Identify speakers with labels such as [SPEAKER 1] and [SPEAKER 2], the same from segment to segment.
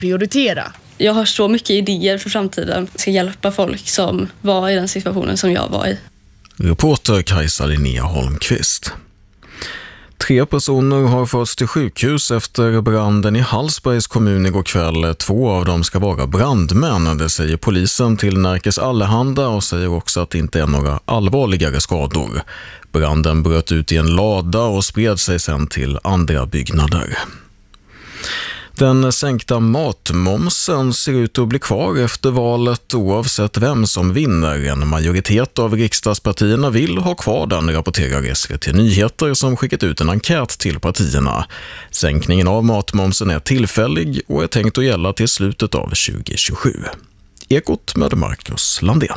[SPEAKER 1] prioritera.
[SPEAKER 2] Jag har så mycket idéer för framtiden. Jag ska hjälpa folk som var i den situationen som jag var i.
[SPEAKER 3] Reporter Kajsa Linnea Holmqvist. 3 personer har förts till sjukhus efter branden i Hallsbergs kommun igår kväll. 2 av dem ska vara brandmän, det säger polisen till Närkes Allehanda, och säger också att det inte är några allvarligare skador. Branden bröt ut i en lada och spred sig sedan till andra byggnader. Den sänkta matmomsen ser ut att bli kvar efter valet oavsett vem som vinner. En majoritet av riksdagspartierna vill ha kvar den, rapporterar SVT Nyheter som skickat ut en enkät till partierna. Sänkningen av matmomsen är tillfällig och är tänkt att gälla till slutet av 2027. Ekot med Marcus Landén.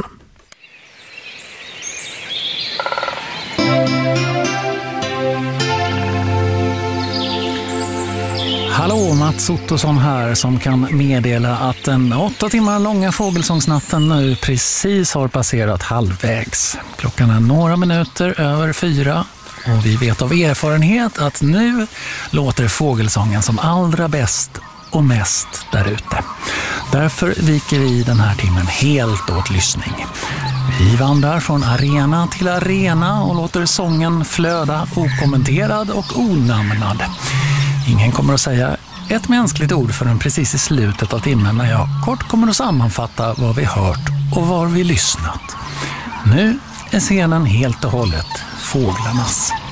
[SPEAKER 4] Hallå, Mats Ottosson här som kan meddela att den 8 timmar långa fågelsångsnatten nu precis har passerat halvvägs. Klockan är några minuter över 4 och vi vet av erfarenhet att nu låter fågelsången som allra bäst och mest där ute. Därför viker vi den här timmen helt åt lyssning. Vi vandrar från arena till arena och låter sången flöda okommenterad och onamnad. Ingen kommer att säga ett mänskligt ord förrän precis i slutet av timmen när jag kort kommer att sammanfatta vad vi hört och var vi lyssnat. Nu är scenen helt och hållet fåglarnas.